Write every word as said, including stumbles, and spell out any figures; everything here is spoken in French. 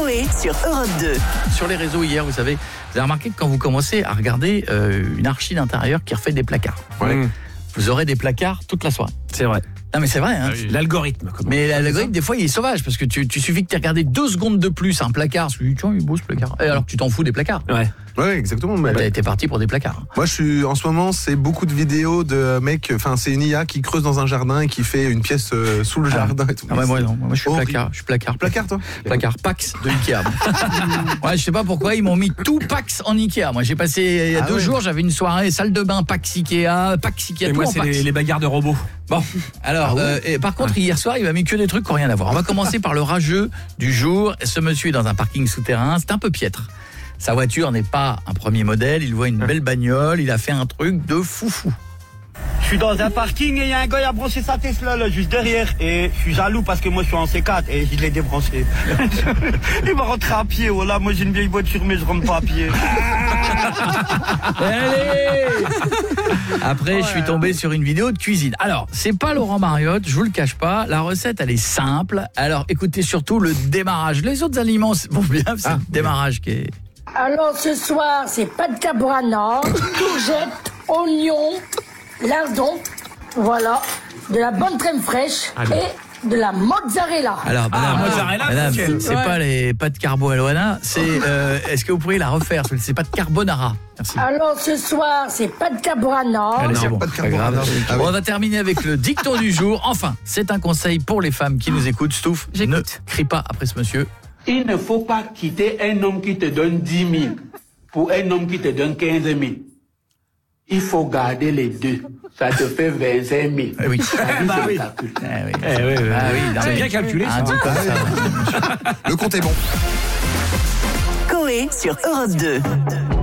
Coé sur Europe deux. Sur les réseaux hier, vous savez, vous avez remarqué que quand vous commencez à regarder euh, une archi d'intérieur qui refait des placards, Ouais. mmh. vous aurez des placards toute la soirée. C'est vrai. Non mais c'est vrai, hein. Ah oui. L'algorithme. Comment Mais l'algorithme, des fois, il est sauvage parce que tu, tu suffit que tu aies regardé deux secondes de plus un placard, tu dis, tiens, il est beau ce placard. Et alors que tu t'en fous des placards. Ouais. Ouais, exactement. Mais T'es parti pour des placards. moi, je suis en ce moment, c'est beaucoup de vidéos de mecs. Enfin, c'est une I A qui creuse dans un jardin et qui fait une pièce euh, sous le Ah. jardin et tout. Ah ouais, moi, non, moi je suis Horrible. placard, je suis placard. Placard, toi Placard Pax de Ikea. Ouais, je sais pas pourquoi ils m'ont mis tout Pax en Ikea. Moi, j'ai passé il y a Ah deux ouais. jours, j'avais une soirée salle de bain Pax Ikea, Pax Ikea, Et tout moi, en c'est Pax. les, les bagarres de robots. Bon, alors, Ah ouais. euh, et par contre, hier soir, il m'a mis que des trucs qui n'ont rien à voir. On va commencer par le rageux du jour. Ce monsieur est dans un parking souterrain, c'est un peu piètre. Sa voiture n'est pas un premier modèle, il voit une belle bagnole, il a fait un truc de foufou. Je suis dans un parking et il y a un gars qui a branché sa Tesla là, juste derrière. Et je suis jaloux parce que moi je suis en C quatre et je l'ai débranché. Il va rentrer à pied. Voilà, moi j'ai une vieille voiture mais je rentre pas à pied. Allez Après, je suis tombé sur une vidéo de cuisine. Alors, c'est pas Laurent Mariotte, je vous le cache pas. La recette, elle est simple. Alors, écoutez surtout le démarrage. Les autres aliments vont bien, c'est Ah, le démarrage qui est... Alors ce soir, c'est pas de cabrana, courgettes, oignons, lardons, voilà, de la bonne crème fraîche et de la mozzarella. Alors, madame, Ah, mozzarella, madame, nickel. c'est Ouais. pas les pâtes carbo à Loana, c'est... euh, est-ce que vous pourriez la refaire? C'est pas de carbonara. Merci. Alors ce soir, c'est pas de cabrana. Allez, c'est bon, pas de pas grave. carbonara. Ah oui. On va terminer avec le dicton du jour. Enfin, c'est un conseil pour les femmes qui nous écoutent. Stouff, ne J'écoute. crie pas après ce monsieur. Il ne faut pas quitter un homme qui te donne dix mille pour un homme qui te donne quinze mille. Il faut garder les deux. Ça te fait vingt-cinq mille. Eh oui. Ça dit, Bah c'est oui. le calcul. Eh oui. Eh oui, oui, Ah oui, non, c'est mais- bien calculé, Un ça. truc comme ça. Le compte est bon. Coé sur Europe deux.